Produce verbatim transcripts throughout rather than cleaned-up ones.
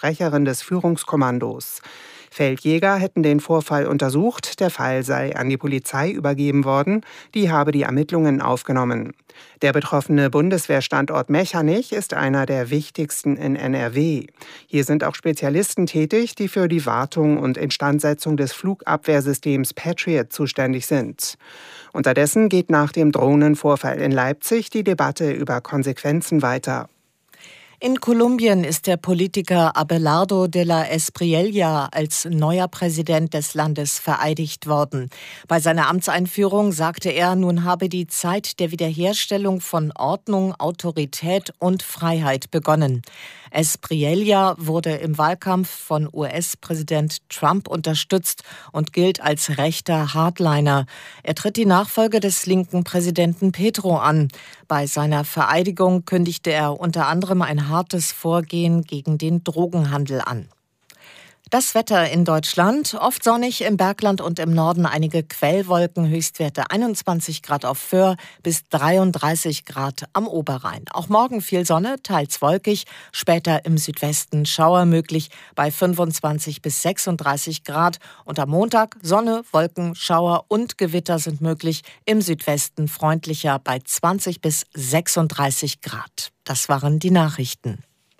Sprecherin des Führungskommandos. Feldjäger hätten den Vorfall untersucht, der Fall sei an die Polizei übergeben worden, die habe die Ermittlungen aufgenommen. Der betroffene Bundeswehrstandort Mechernich ist einer der wichtigsten in N R W. Hier sind auch Spezialisten tätig, die für die Wartung und Instandsetzung des Flugabwehrsystems Patriot zuständig sind. Unterdessen geht nach dem Drohnenvorfall in Leipzig die Debatte über Konsequenzen weiter. In Kolumbien ist der Politiker Abelardo de la Espriella als neuer Präsident des Landes vereidigt worden. Bei seiner Amtseinführung sagte er, nun habe die Zeit der Wiederherstellung von Ordnung, Autorität und Freiheit begonnen. Espriella wurde im Wahlkampf von U S-Präsident Trump unterstützt und gilt als rechter Hardliner. Er tritt die Nachfolge des linken Präsidenten Petro an. Bei seiner Vereidigung kündigte er unter anderem ein hartes Vorgehen gegen den Drogenhandel an. Das Wetter in Deutschland, oft sonnig, im Bergland und im Norden einige Quellwolken, Höchstwerte einundzwanzig Grad auf Föhr bis dreiunddreißig Grad am Oberrhein. Auch morgen viel Sonne, teils wolkig, später im Südwesten Schauer möglich bei fünfundzwanzig bis sechsunddreißig Grad. Und am Montag Sonne, Wolken, Schauer und Gewitter sind möglich, im Südwesten freundlicher bei zwanzig bis sechsunddreißig Grad. Das waren die Nachrichten.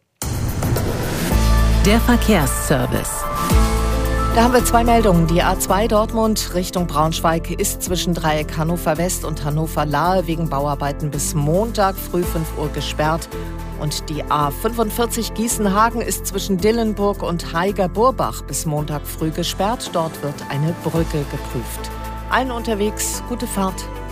Der Verkehrsservice. Da haben wir zwei Meldungen. Die A zwei Dortmund Richtung Braunschweig ist zwischen Dreieck Hannover West und Hannover Lahe wegen Bauarbeiten bis Montag früh fünf Uhr gesperrt. Und die A fünfundvierzig Gießen-Hagen ist zwischen Dillenburg und Haiger-Burbach bis Montag früh gesperrt. Dort wird eine Brücke geprüft. Allen unterwegs gute Fahrt.